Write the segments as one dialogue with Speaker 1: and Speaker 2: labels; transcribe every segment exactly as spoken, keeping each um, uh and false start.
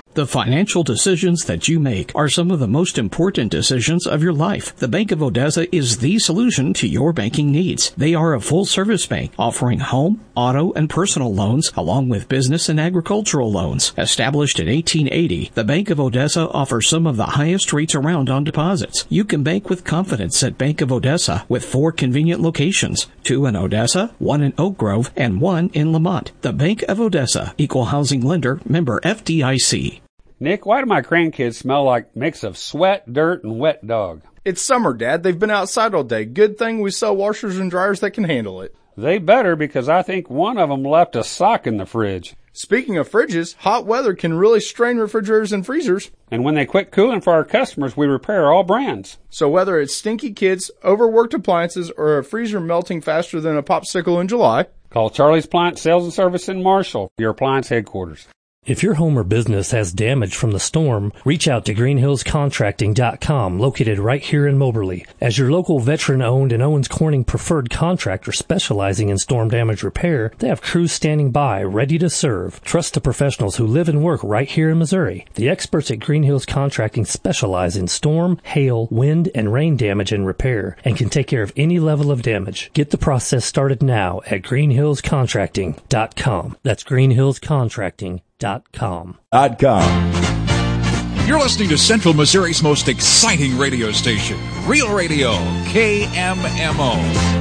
Speaker 1: The financial decisions that you make are some of the most important decisions of your life. The Bank of Odessa is the solution to your banking needs. They are a full-service bank offering home, auto, and personal loans along with business and agricultural loans. Established in eighteen eighty, the Bank of Odessa offers some of the highest rates around on deposits. You can bank with confidence at Bank of Odessa with four convenient locations, two in Odessa, one in Oak Grove, and one in Lamont. The Bank of Odessa, Equal Housing Lender, member F D I C.
Speaker 2: Nick, why do my grandkids smell like a mix of sweat, dirt, and wet dog?
Speaker 3: It's summer, Dad. They've been outside all day. Good thing we sell washers and dryers that can handle it.
Speaker 2: They better, because I think one of them left a sock in the fridge.
Speaker 3: Speaking of fridges, hot weather can really strain refrigerators and freezers.
Speaker 2: And when they quit cooling for our customers, we repair all brands.
Speaker 3: So whether it's stinky kids, overworked appliances, or a freezer melting faster than a popsicle in July,
Speaker 2: call Charlie's Appliance Sales and Service in Marshall, your appliance headquarters.
Speaker 4: If your home or business has damage from the storm, reach out to green hills contracting dot com, located right here in Moberly. As your local veteran-owned and Owens Corning preferred contractor specializing in storm damage repair, they have crews standing by, ready to serve. Trust the professionals who live and work right here in Missouri. The experts at Green Hills Contracting specialize in storm, hail, wind, and rain damage and repair, and can take care of any level of damage. Get the process started now at green hills contracting dot com. That's green hills contracting dot com.
Speaker 5: Dot com.
Speaker 6: You're listening to Central Missouri's most exciting radio station, Real Radio, K M M O.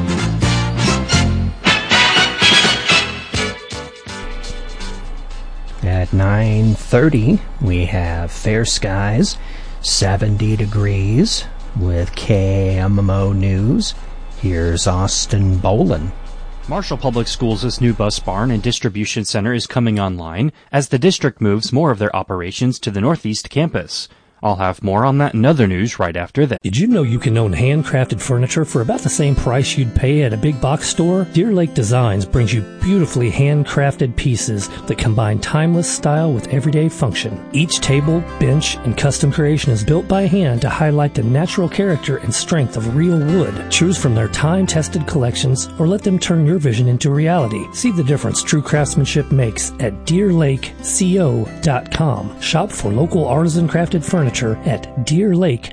Speaker 7: At nine thirty, we have fair skies, seventy degrees, with K M M O News. Here's Austin Bolin.
Speaker 8: Marshall Public Schools' new bus barn and distribution center is coming online as the district moves more of their operations to the Northeast campus. I'll have more on that and other news right after this.
Speaker 4: Did you know you can own handcrafted furniture for about the same price you'd pay at a big box store? Deer Lake Designs brings you beautifully handcrafted pieces that combine timeless style with everyday function. Each table, bench, and custom creation is built by hand to highlight the natural character and strength of real wood. Choose from their time-tested collections or let them turn your vision into reality. See the difference true craftsmanship makes at deer lake co dot com. Shop for local artisan crafted furniture at deer lake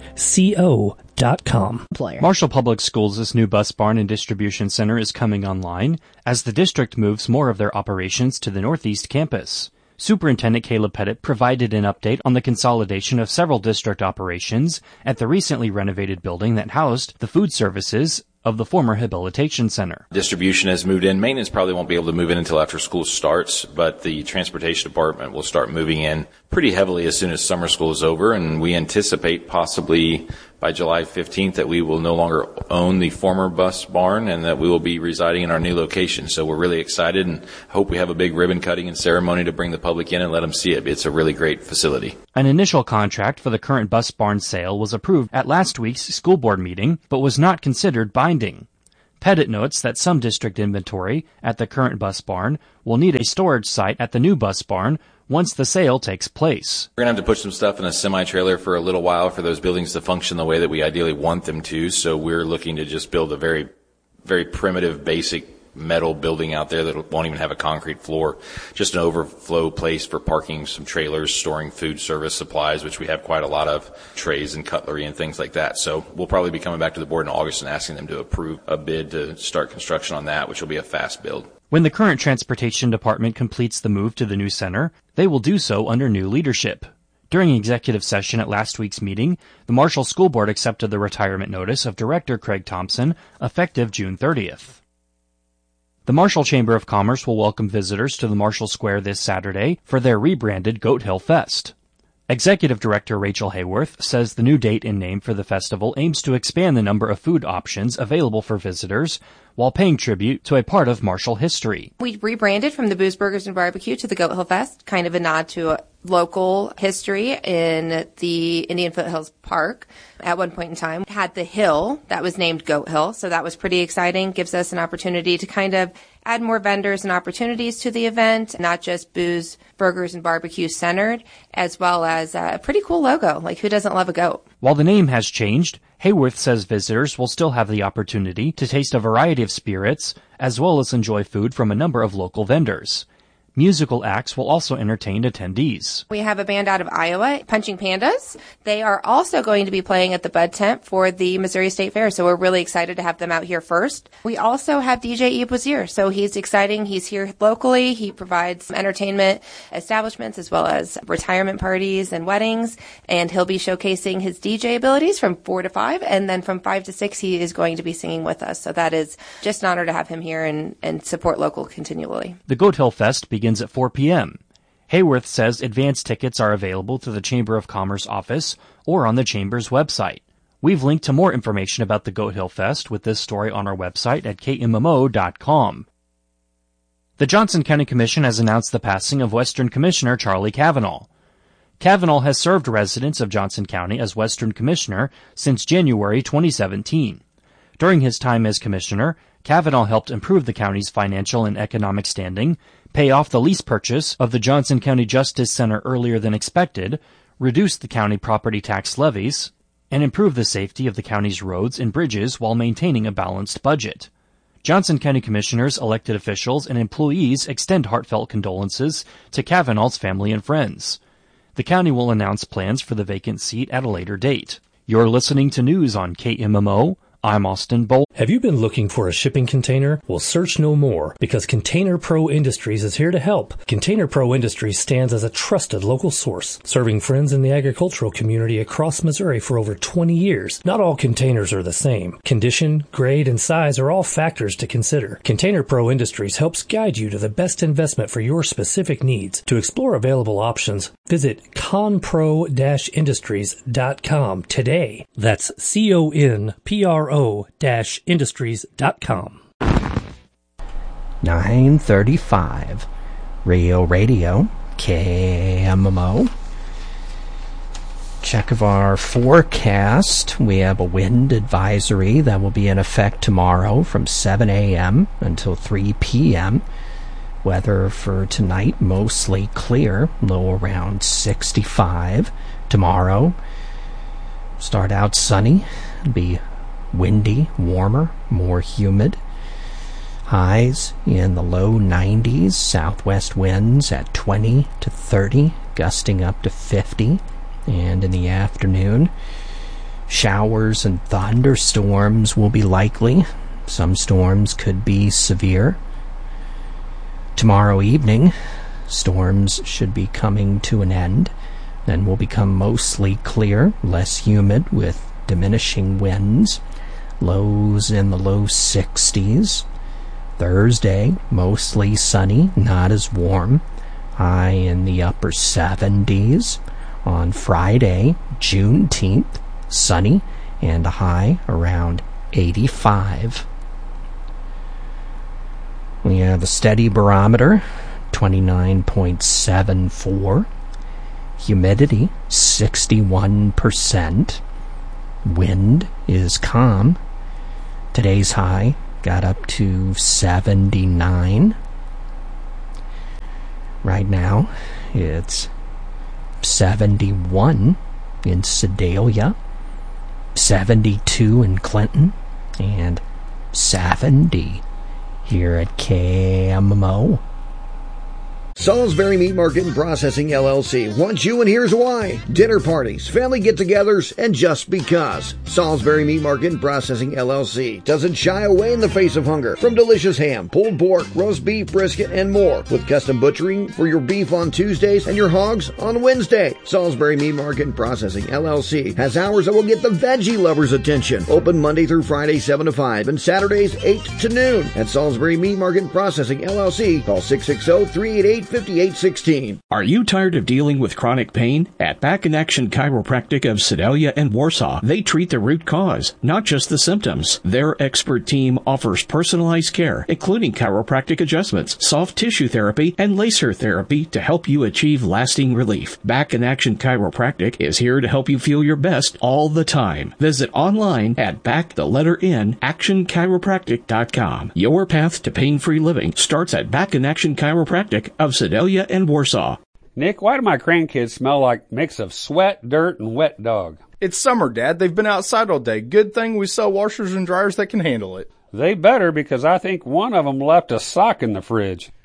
Speaker 4: co dot com.
Speaker 8: Marshall Public Schools' new bus barn and distribution center is coming online as the district moves more of their operations to the Northeast campus. Superintendent Caleb Pettit provided an update on the consolidation of several district operations at the recently renovated building that housed the food services of the former Habilitation Center.
Speaker 9: Distribution has moved in. Maintenance probably won't be able to move in until after school starts, but the transportation department will start moving in pretty heavily as soon as summer school is over, and we anticipate possibly by July fifteenth that we will no longer own the former bus barn and that we will be residing in our new location. So we're really excited and hope we have a big ribbon cutting and ceremony to bring the public in and let them see it. It's a really great facility.
Speaker 8: An initial contract for the current bus barn sale was approved at last week's school board meeting, but was not considered binding. Pettit notes that some district inventory at the current bus barn will need a storage site at the new bus barn once the sale takes place.
Speaker 9: We're going to have to put some stuff in a semi-trailer for a little while for those buildings to function the way that we ideally want them to, so we're looking to just build a very, very primitive, basic metal building out there that won't even have a concrete floor, just an overflow place for parking some trailers, storing food service supplies, which we have quite a lot of, trays and cutlery and things like that. So we'll probably be coming back to the board in August and asking them to approve a bid to start construction on that, which will be a fast build.
Speaker 8: When the current transportation department completes the move to the new center, they will do so under new leadership. During executive session at last week's meeting, the Marshall School Board accepted the retirement notice of Director Craig Thompson, effective June thirtieth. The Marshall Chamber of Commerce will welcome visitors to the Marshall Square this Saturday for their rebranded Goat Hill Fest. Executive Director Rachel Hayworth says the new date and name for the festival aims to expand the number of food options available for visitors while paying tribute to a part of Marshall history.
Speaker 10: We rebranded from the Booze, Burgers, and Barbecue to the Goat Hill Fest, kind of a nod to local history in the Indian Foothills Park. At one point in time, we had the hill that was named Goat Hill, so that was pretty exciting. Gives us an opportunity to kind of add more vendors and opportunities to the event, not just booze, burgers, and barbecue centered, as well as a pretty cool logo. Like, who doesn't love a goat?
Speaker 8: While the name has changed, Hayworth says visitors will still have the opportunity to taste a variety of spirits, as well as enjoy food from a number of local vendors. Musical acts will also entertain attendees.
Speaker 10: We have a band out of Iowa, Punching Pandas. They are also going to be playing at the Bud Tent for the Missouri State Fair, so we're really excited to have them out here first. We also have D J Yves Wazir, so he's exciting. He's here locally. He provides entertainment establishments as well as retirement parties and weddings, and he'll be showcasing his D J abilities from four to five, and then from five to six he is going to be singing with us. So that is just an honor to have him here and, and support local continually.
Speaker 8: The Goat Hill Fest begins at four p.m. Hayworth says advance tickets are available through the Chamber of Commerce office or on the Chamber's website. We've linked to more information about the Goat Hill Fest with this story on our website at K M M O dot com. The Johnson County Commission has announced the passing of Western Commissioner Charlie Cavanaugh. Cavanaugh has served residents of Johnson County as Western Commissioner since January twenty seventeen. During his time as Commissioner, Cavanaugh helped improve the county's financial and economic standing, pay off the lease purchase of the Johnson County Justice Center earlier than expected, reduce the county property tax levies, and improve the safety of the county's roads and bridges while maintaining a balanced budget. Johnson County commissioners, elected officials, and employees extend heartfelt condolences to Cavanaugh's family and friends. The county will announce plans for the vacant seat at a later date. You're listening to news on K M M O. I'm Austin Bolt.
Speaker 4: Have you been looking for a shipping container? Well, search no more, because Container Pro Industries is here to help. Container Pro Industries stands as a trusted local source, serving friends in the agricultural community across Missouri for over twenty years. Not all containers are the same. Condition, grade, and size are all factors to consider. Container Pro Industries helps guide you to the best investment for your specific needs. To explore available options, visit conpro dash industries dot com today. That's C O N P R O dash industries dot com.
Speaker 7: nine thirty-five Real Radio, K M M O. Check of our forecast. We have a wind advisory that will be in effect tomorrow from seven a.m. until three p.m. Weather for tonight, mostly clear, low around sixty-five. Tomorrow, start out sunny, be windy, warmer, more humid. Highs in the low nineties, southwest winds at twenty to thirty, gusting up to fifty. And in the afternoon, showers and thunderstorms will be likely. Some storms could be severe. Tomorrow evening, storms should be coming to an end, then will become mostly clear, less humid with diminishing winds. Lows in the low sixties. Thursday, mostly sunny, not as warm. High in the upper seventies. On Friday, Juneteenth, sunny and a high around eighty-five. We have a steady barometer, twenty-nine point seven four. Humidity, sixty-one percent. Wind is calm. Today's high got up to seventy-nine. Right now, it's seventy-one in Sedalia, seventy-two in Clinton, and seventy here at K M M O.
Speaker 5: Salisbury Meat Market and Processing, L L C wants you, and here's why. Dinner parties, family get-togethers, and just because. Salisbury Meat Market and Processing, L L C doesn't shy away in the face of hunger. From delicious ham, pulled pork, roast beef, brisket, and more. With custom butchering for your beef on Tuesdays and your hogs on Wednesday. Salisbury Meat Market and Processing, L L C has hours that will get the veggie lovers' attention. Open Monday through Friday, seven to five, and Saturdays, eight to noon. At Salisbury Meat Market and Processing, L L C, call six six zero, three eight eight, five eight one six.
Speaker 1: Are you tired of dealing with chronic pain? At Back in Action Chiropractic of Sedalia and Warsaw, they treat the root cause, not just the symptoms. Their expert team offers personalized care, including chiropractic adjustments, soft tissue therapy, and laser therapy to help you achieve lasting relief. Back in Action Chiropractic is here to help you feel your best all the time. Visit online at back the letter N action chiropractic dot com. Your path to pain-free living starts at Back in Action Chiropractic of Sedalia and Warsaw.
Speaker 2: Nick, why do my grandkids smell like a mix of sweat, dirt, and wet dog?
Speaker 3: It's summer, Dad. They've been outside all day. Good thing we sell washers and dryers that can handle it.
Speaker 2: They better, because I think one of them left a sock in the fridge.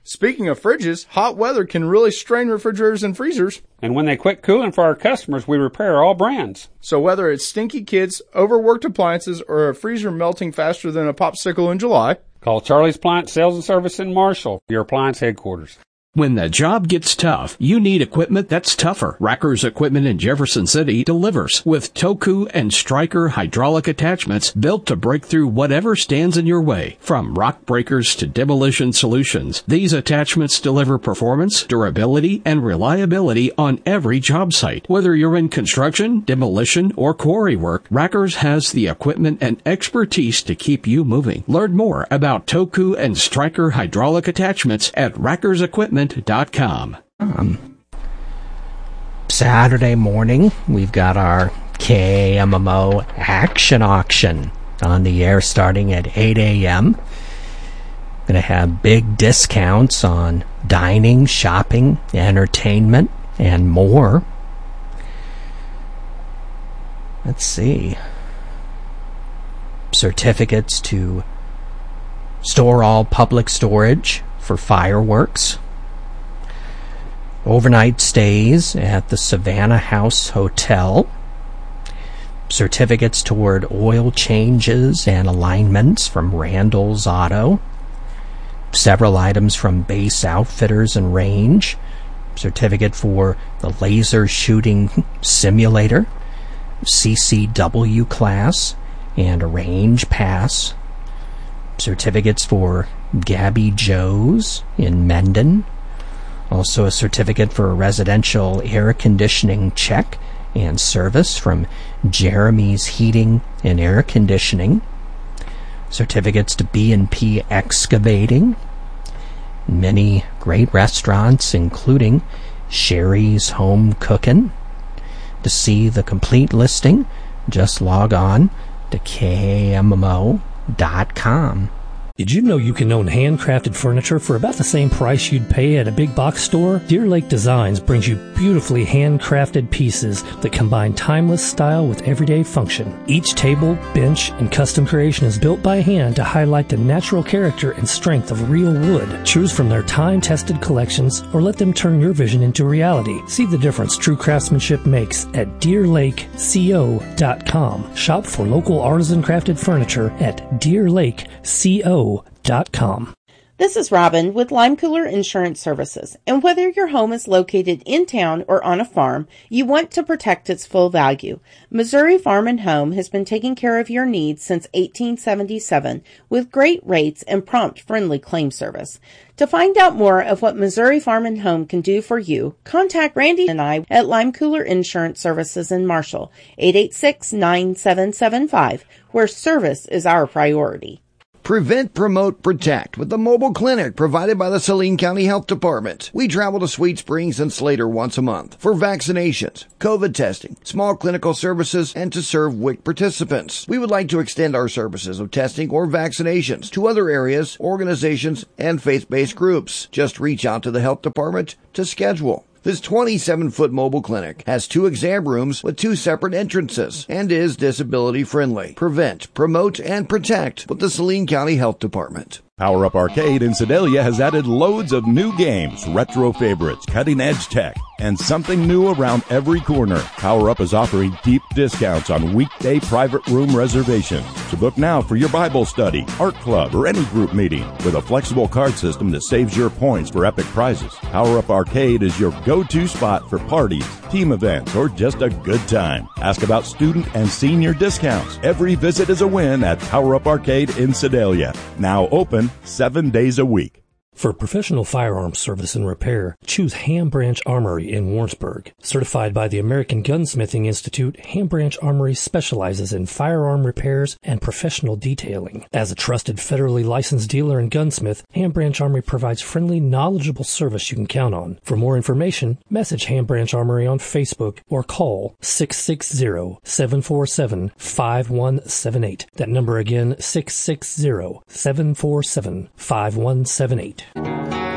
Speaker 3: Speaking of fridges, hot weather can really strain refrigerators and freezers.
Speaker 2: And when they quit cooling for our customers, we repair all brands.
Speaker 3: So whether it's stinky kids, overworked appliances, or a freezer melting faster than a popsicle in July,
Speaker 2: call Charlie's Appliance Sales and Service in Marshall, your appliance headquarters.
Speaker 1: When the job gets tough, you need equipment that's tougher. Racker's Equipment in Jefferson City delivers with Toku and Stryker hydraulic attachments built to break through whatever stands in your way. From rock breakers to demolition solutions, these attachments deliver performance, durability, and reliability on every job site. Whether you're in construction, demolition, or quarry work, Racker's has the equipment and expertise to keep you moving. Learn more about Toku and Stryker hydraulic attachments at Racker's Equipment. Dot com.
Speaker 7: Um, Saturday morning, we've got our K M M O Action Auction on the air starting at eight a.m. Going to have big discounts on dining, shopping, entertainment, and more. Let's see. Certificates to store all public storage for fireworks. Overnight stays at the Savannah House Hotel. Certificates toward oil changes and alignments from Randall's Auto. Several items from Base Outfitters and Range. Certificate for the laser shooting simulator, C C W class, and a range pass. Certificates for Gabby Joe's in Mendon. Also a certificate for a residential air conditioning check and service from Jeremy's Heating and Air Conditioning. Certificates to B and P Excavating. Many great restaurants, including Sherry's Home Cookin'. To see the complete listing, just log on to K M M O dot com.
Speaker 4: Did you know you can own handcrafted furniture for about the same price you'd pay at a big box store? Deer Lake Designs brings you beautifully handcrafted pieces that combine timeless style with everyday function. Each table, bench, and custom creation is built by hand to highlight the natural character and strength of real wood. Choose from their time-tested collections or let them turn your vision into reality. See the difference true craftsmanship makes at deer lake co dot com. Shop for local artisan crafted furniture at deer lake co dot com.
Speaker 11: This is Robin with Lime Cooler Insurance Services, and whether your home is located in town or on a farm, you want to protect its full value. Missouri Farm and Home has been taking care of your needs since eighteen seventy-seven with great rates and prompt, friendly claim service. To find out more of what Missouri Farm and Home can do for you, contact Randy and I at Lime Cooler Insurance Services in Marshall, eight eight six, nine seven seven five, where service is our priority.
Speaker 5: Prevent, Promote, Protect with the mobile clinic provided by the Saline County Health Department. We travel to Sweet Springs and Slater once a month for vaccinations, COVID testing, small clinical services, and to serve W I C participants. We would like to extend our services of testing or vaccinations to other areas, organizations, and faith-based groups. Just reach out to the health department to schedule. This twenty-seven foot mobile clinic has two exam rooms with two separate entrances and is disability friendly. Prevent, Promote, and Protect with the Saline County Health Department.
Speaker 12: Power Up Arcade in Sedalia has added loads of new games, retro favorites, cutting-edge tech, and something new around every corner. Power Up is offering deep discounts on weekday private room reservations. So book now for your Bible study, art club, or any group meeting with a flexible card system that saves your points for epic prizes. Power Up Arcade is your go-to spot for parties, team events, or just a good time. Ask about student and senior discounts. Every visit is a win at Power Up Arcade in Sedalia. Now open seven days a week.
Speaker 4: For professional firearms service and repair, choose Ham Branch Armory in Warrensburg. Certified by the American Gunsmithing Institute, Ham Branch Armory specializes in firearm repairs and professional detailing. As a trusted federally licensed dealer and gunsmith, Ham Branch Armory provides friendly, knowledgeable service you can count on. For more information, message Ham Branch Armory on Facebook or call six six zero, seven four seven, five one seven eight. That number again, six six zero, seven four seven, five one seven eight.